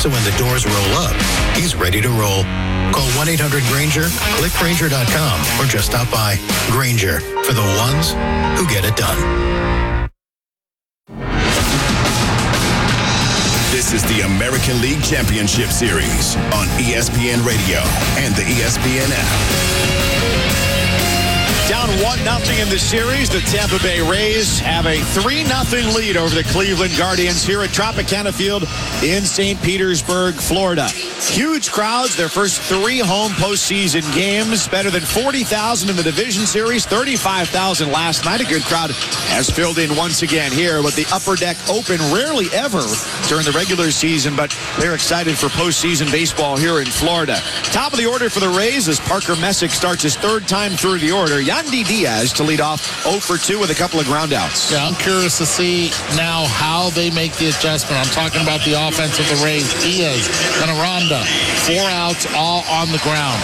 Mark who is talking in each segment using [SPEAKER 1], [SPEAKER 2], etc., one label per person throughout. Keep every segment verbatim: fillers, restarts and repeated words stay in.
[SPEAKER 1] So when the doors roll up, he's ready to roll. Call one eight hundred Granger, click Granger dot com, or just stop by. Granger, for the ones who get it done.
[SPEAKER 2] This is the American League Championship Series on E S P N Radio and the E S P N app.
[SPEAKER 3] Down one nothing in the series, the Tampa Bay Rays have a three nothing lead over the Cleveland Guardians here at Tropicana Field in Saint Petersburg, Florida. Huge crowds, their first three home postseason games. Better than forty thousand in the division series, thirty-five thousand last night. A good crowd has filled in once again here with the Upper Deck Open. Rarely ever during the regular season, but they're excited for postseason baseball here in Florida. Top of the order for the Rays as Parker Messick starts his third time through the order. Yandy Diaz to lead off oh for two with a couple of groundouts.
[SPEAKER 4] Yeah, I'm curious to see now how they make the adjustment. I'm talking about the offense of the Rays. Diaz and Aranda, four outs, all on the ground.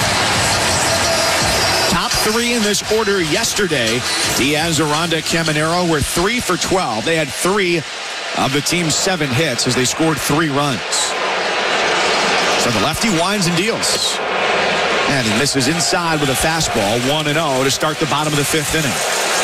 [SPEAKER 3] Top three in this order yesterday. Diaz, Aranda, Caminero were three for twelve. They had three of the team's seven hits as they scored three runs. So the lefty winds and deals. And he misses inside with a fastball, one and oh to start the bottom of the fifth inning.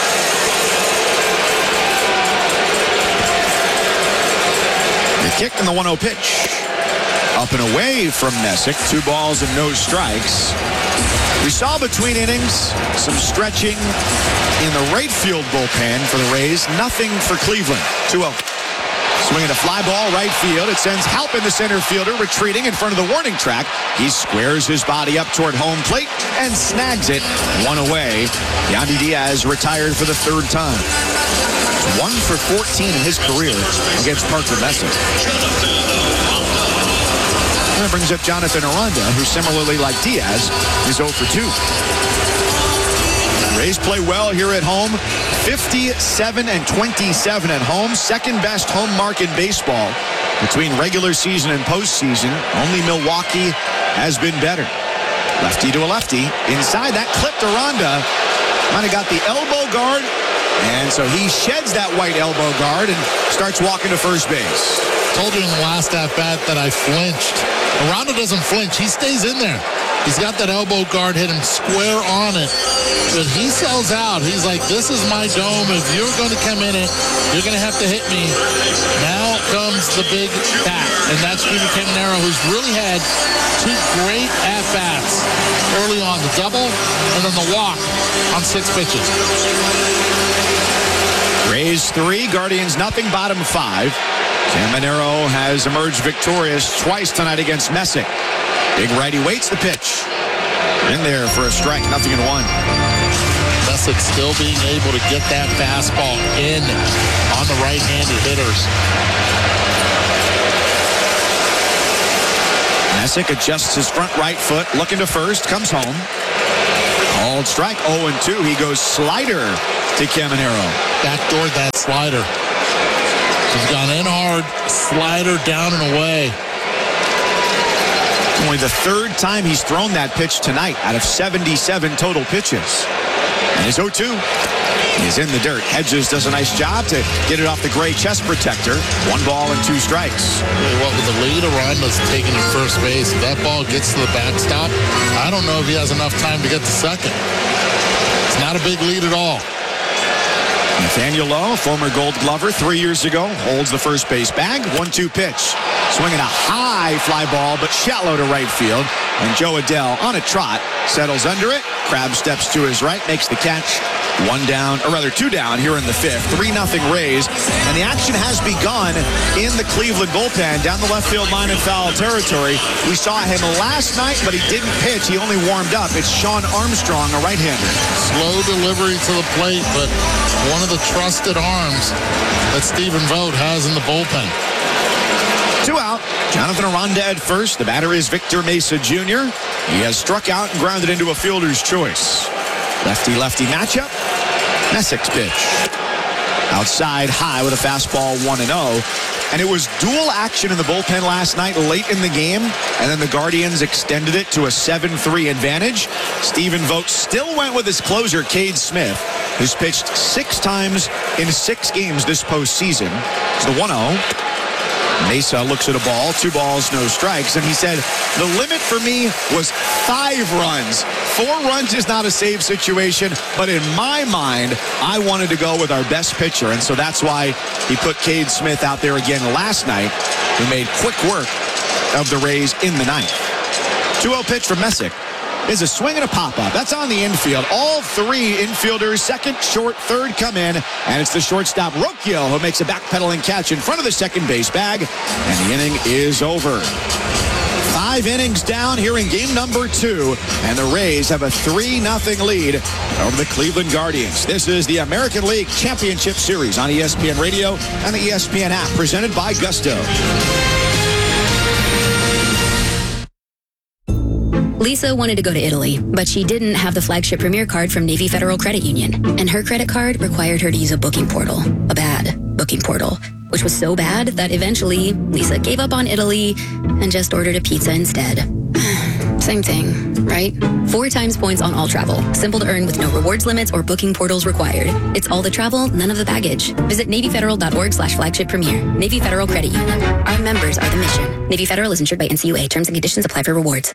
[SPEAKER 3] The kick and the one oh pitch. Up and away from Messick. Two balls and no strikes. We saw between innings some stretching in the right field bullpen for the Rays. Nothing for Cleveland. two oh. Swinging a fly ball right field. It sends help in the center fielder, retreating in front of the warning track. He squares his body up toward home plate and snags it. One away. Yandy Diaz retired for the third time. One for fourteen in his career against Parker Messick. And that brings up Jonathan Aranda, who similarly like Diaz is oh for two. Rays play well here at home. fifty-seven and twenty-seven at home. Second best home mark in baseball. Between regular season and postseason, only Milwaukee has been better. Lefty to a lefty. Inside that clipped Aranda. Might have got the elbow guard. And so he sheds that white elbow guard and starts walking to first base.
[SPEAKER 4] Told you in the last at-bat that I flinched. Aranda doesn't flinch. He stays in there. He's got that elbow guard, hit him square on it. But he sells out. He's like, this is my dome. If you're going to come in it, you're going to have to hit me. Now comes the big bat. And that's Junior Caminero, who's really had two great at-bats early on. The double and then the walk on six pitches.
[SPEAKER 3] Rays three, Guardians nothing, bottom five. Caminero has emerged victorious twice tonight against Messick. Big righty waits the pitch. In there for a strike, nothing in one.
[SPEAKER 4] Messick still being able to get that fastball in on the right-handed hitters.
[SPEAKER 3] Messick adjusts his front right foot, looking to first, comes home. Called strike, oh and two. He goes slider to Caminero.
[SPEAKER 4] Backdoored that slider. He's gone in hard, slider down and away.
[SPEAKER 3] Only the third time he's thrown that pitch tonight out of seventy-seven total pitches. And his oh two is in the dirt. Hedges does a nice job to get it off the gray chest protector. One ball and two strikes.
[SPEAKER 4] What with the lead, Aranda's taking at first base. If that ball gets to the backstop, I don't know if he has enough time to get to second. It's not a big lead at all.
[SPEAKER 3] Nathaniel Lowe, former Gold Glover three years ago, holds the first base bag. one two pitch. Swinging a high fly ball, but shallow to right field. And Joe Adell on a trot, settles under it. Crab steps to his right, makes the catch. One down, or rather two down here in the fifth. three nothing Rays. And the action has begun in the Cleveland bullpen down the left field line in foul territory. We saw him last night, but he didn't pitch. He only warmed up. It's Sean Armstrong, a right-hander.
[SPEAKER 4] Slow delivery to the plate, but one of the trusted arms that Stephen Vogt has in the bullpen.
[SPEAKER 3] Two out. Jonathan Aranda at first. The batter is Victor Mesa Junior He has struck out and grounded into a fielder's choice. Lefty-lefty matchup. Messick's pitch. Outside high with a fastball, one and oh. And it was dual action in the bullpen last night late in the game, and then the Guardians extended it to a seven three advantage. Stephen Vogt still went with his closer, Cade Smith, who's pitched six times in six games this postseason. It's the one oh. Mesa looks at a ball, two balls, no strikes, and he said, the limit for me was five runs. Four runs is not a save situation, but in my mind, I wanted to go with our best pitcher, and so that's why he put Cade Smith out there again last night, who made quick work of the Rays in the ninth. two oh pitch from Messick. Is a swing and a pop-up. That's on the infield. All three infielders, second, short, third, come in, and it's the shortstop, Rocchio, who makes a backpedaling catch in front of the second base bag, and the inning is over. Five innings down here in game number two, and the Rays have a three nothing lead over the Cleveland Guardians. This is the American League Championship Series on E S P N Radio and the E S P N app, presented by Gusto.
[SPEAKER 5] Lisa wanted to go to Italy, but she didn't have the flagship Premier card from Navy Federal Credit Union, and her credit card required her to use a booking portal, a bad booking portal, which was so bad that eventually Lisa gave up on Italy and just ordered a pizza instead. Same thing, right? Four times points on all travel. Simple to earn with no rewards limits or booking portals required. It's all the travel, none of the baggage. Visit NavyFederal.org slash flagship premier. Navy Federal Credit Union. Our members are the mission. Navy Federal is insured by N C U A. Terms and conditions apply for rewards.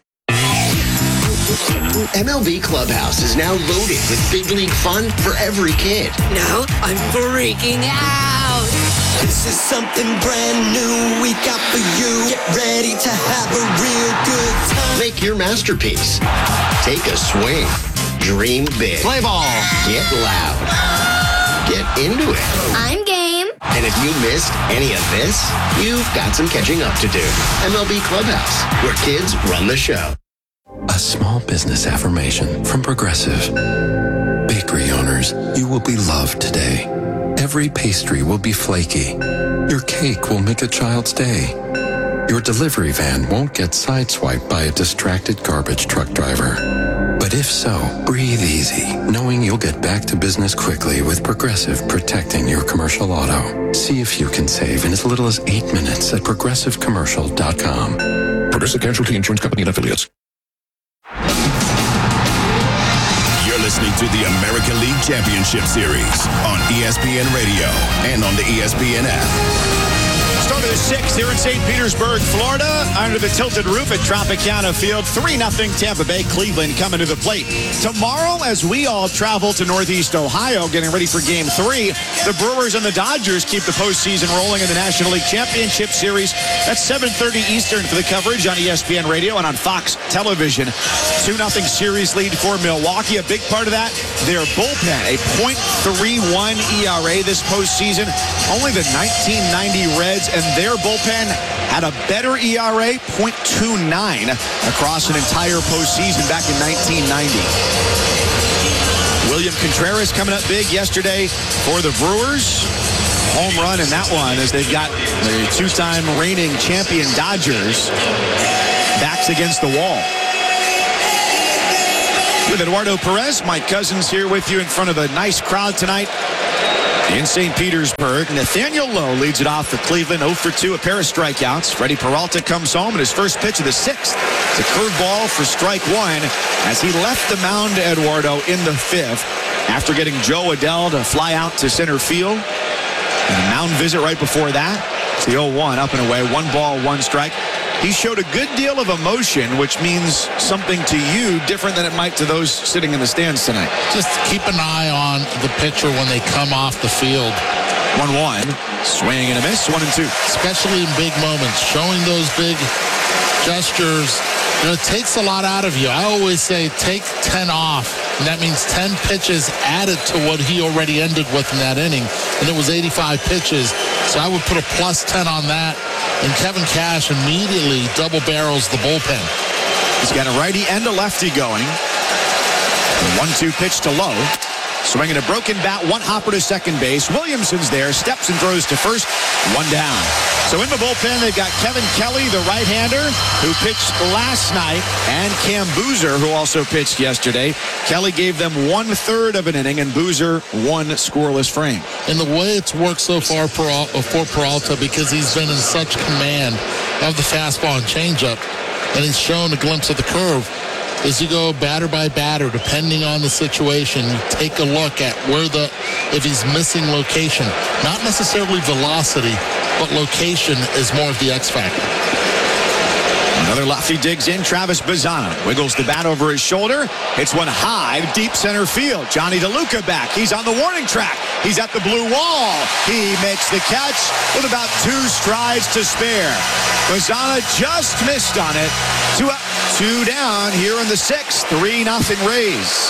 [SPEAKER 6] M L B Clubhouse is now loaded with big league fun for every kid.
[SPEAKER 7] Now I'm freaking out. This is something brand new we got for you. Get ready to have a real good time.
[SPEAKER 6] Make your masterpiece. Take a swing. Dream big.
[SPEAKER 7] Play ball.
[SPEAKER 6] Get loud. Get into it.
[SPEAKER 8] I'm game.
[SPEAKER 6] And if you missed any of this, you've got some catching up to do. M L B Clubhouse, where kids run the show.
[SPEAKER 9] A small business affirmation from Progressive. Bakery owners, you will be loved today. Every pastry will be flaky. Your cake will make a child's day. Your delivery van won't get sideswiped by a distracted garbage truck driver. But if so, breathe easy, knowing you'll get back to business quickly with Progressive protecting your commercial auto. See if you can save in as little as eight minutes at progressive commercial dot com.
[SPEAKER 10] Progressive Casualty Insurance Company and Affiliates.
[SPEAKER 2] You're listening to the American League Championship Series on E S P N Radio and on the E S P N app.
[SPEAKER 3] Start of the sixth here in Saint Petersburg, Florida, under the tilted roof at Tropicana Field. three nothing Tampa Bay, Cleveland coming to the plate. Tomorrow, as we all travel to Northeast Ohio, getting ready for Game three, the Brewers and the Dodgers keep the postseason rolling in the National League Championship Series. That's seven thirty Eastern for the coverage on E S P N Radio and on Fox Television. two nothing series lead for Milwaukee. A big part of that, their bullpen, a point three one E R A this postseason. Only the nineteen ninety Reds and their bullpen had a better E R A, point two nine, across an entire postseason back in nineteen ninety. William Contreras coming up big yesterday for the Brewers. Home run in that one as they've got the two-time reigning champion Dodgers backs against the wall. With Eduardo Perez, Mike Cousins here with you in front of a nice crowd tonight in Saint Petersburg. Nathaniel Lowe leads it off for Cleveland, oh for two, a pair of strikeouts. Freddie Peralta comes home in his first pitch of the sixth. It's a curveball for strike one as he left the mound, Eduardo, in the fifth after getting Joe Adell to fly out to center field. And a mound visit right before that. It's the oh one, up and away, one ball, one strike. He showed a good deal of emotion, which means something to you different than it might to those sitting in the stands tonight.
[SPEAKER 4] Just keep an eye on the pitcher when they come off the field.
[SPEAKER 3] one one, swing and a miss, one and two.
[SPEAKER 4] Especially in big moments, showing those big gestures. You know, it takes a lot out of you. I always say take ten off, and that means ten pitches added to what he already ended with in that inning, and it was eighty-five pitches. So I would put a plus ten on that. And Kevin Cash immediately double barrels the bullpen.
[SPEAKER 3] He's got a righty and a lefty going. The one two pitch to Lowe. Swinging a broken bat, one hopper to second base. Williamson's there, steps and throws to first, one down. So in the bullpen, they've got Kevin Kelly, the right-hander, who pitched last night, and Cam Boozer, who also pitched yesterday. Kelly gave them one-third of an inning, and Boozer one scoreless frame.
[SPEAKER 4] And the way it's worked so far for Peralta, because he's been in such command of the fastball and changeup, and he's shown a glimpse of the curve, is you go batter by batter, depending on the situation. You take a look at where the, if he's missing location, not necessarily velocity, but location is more of the X factor.
[SPEAKER 3] Another lefty digs in. Travis Bazzana wiggles the bat over his shoulder. Hits one high, deep center field. Johnny DeLuca back. He's on the warning track. He's at the blue wall. He makes the catch with about two strides to spare. Bazzana just missed on it. Two up, two down here in the sixth. Three nothing Rays.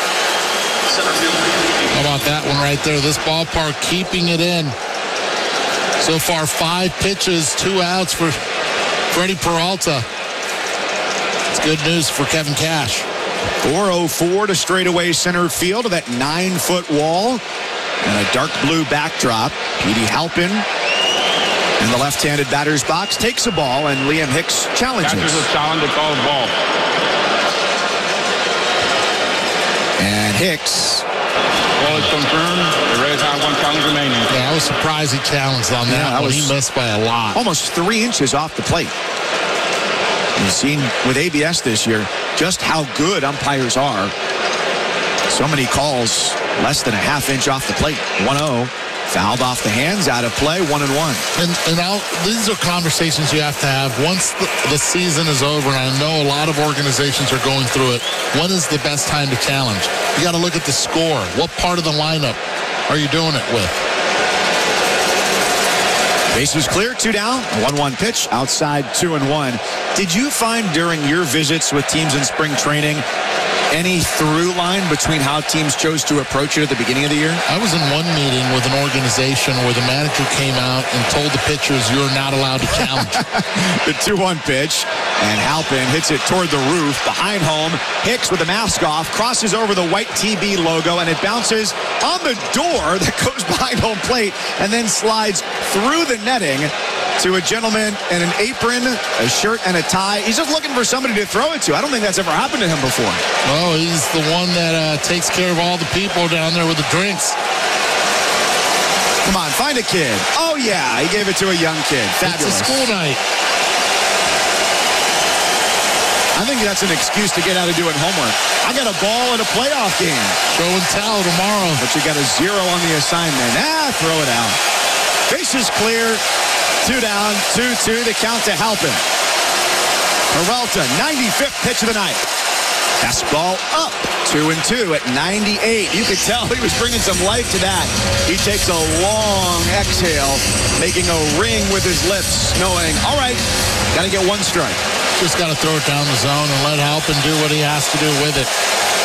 [SPEAKER 4] How about that one right there? This ballpark keeping it in. So far, five pitches, two outs for Freddie Peralta. It's good news for Kevin Cash.
[SPEAKER 3] four oh four to straightaway center field to that nine-foot wall. And a dark blue backdrop. Petey Halpin in the left-handed batter's box takes a ball, and Liam Hicks challenges.
[SPEAKER 8] Catcher's a challenge to call a ball.
[SPEAKER 3] And Hicks.
[SPEAKER 8] Ball is confirmed. The Rays have one challenge remaining.
[SPEAKER 4] Yeah, I was surprised he challenged on that,
[SPEAKER 3] Yeah, that
[SPEAKER 4] one.
[SPEAKER 3] was
[SPEAKER 4] He missed by a lot.
[SPEAKER 3] Almost three inches off the plate. You've seen with A B S this year just how good umpires are. So many calls less than a half inch off the plate. one oh. Fouled off the hands, out of play, one and one.
[SPEAKER 4] And, and I'll, these are conversations you have to have once the, the season is over, and I know a lot of organizations are going through it. When is the best time to challenge? You got to look at the score. What part of the lineup are you doing it with?
[SPEAKER 3] Bases clear, two down, one one pitch, outside two and one. Did you find during your visits with teams in spring training any through line between how teams chose to approach it at the beginning of the year?
[SPEAKER 4] I was in one meeting with an organization where the manager came out and told the pitchers you're not allowed to challenge.
[SPEAKER 3] The two one pitch, and Halpin hits it toward the roof, behind home. Hicks with the mask off, crosses over the white T B logo, and it bounces on the door that goes behind home plate, and then slides through the netting to a gentleman in an apron, a shirt, and a tie. He's just looking for somebody to throw it to. I don't think that's ever happened to him before.
[SPEAKER 4] Oh, he's the one that uh, takes care of all the people down there with the drinks.
[SPEAKER 3] Come on, find a kid. Oh, yeah, he gave it to a young kid. Fabulous.
[SPEAKER 4] It's a school night.
[SPEAKER 3] I think that's an excuse to get out of doing homework. I got a ball at a playoff game.
[SPEAKER 4] Show and tell tomorrow.
[SPEAKER 3] But you got a zero on the assignment. Ah, throw it out. Bases clear. Two down, two two. The count to Halpin. Peralta, ninety-fifth pitch of the night. Fastball up, two and two at ninety-eight. You could tell he was bringing some life to that. He takes a long exhale, making a ring with his lips, knowing, all right, got to get one strike.
[SPEAKER 4] Just got to throw it down the zone and let Halpin do what he has to do with it.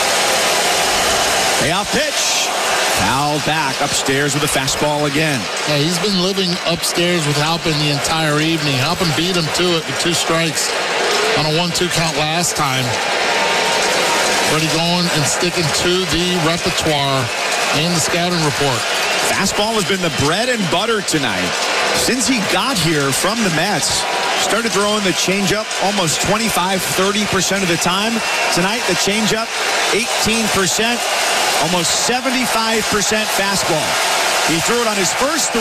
[SPEAKER 3] Payoff pitch. Foul back upstairs with a fastball again.
[SPEAKER 4] Yeah, he's been living upstairs with Halpin the entire evening. Halpin beat him to it with two strikes on a one two count last time. Already going and sticking to the repertoire and the scouting report.
[SPEAKER 3] Fastball has been the bread and butter tonight. Since he got here from the Mets, started throwing the changeup almost twenty-five, thirty percent of the time. Tonight, the changeup, eighteen percent, almost seventy-five percent fastball. He threw it on his first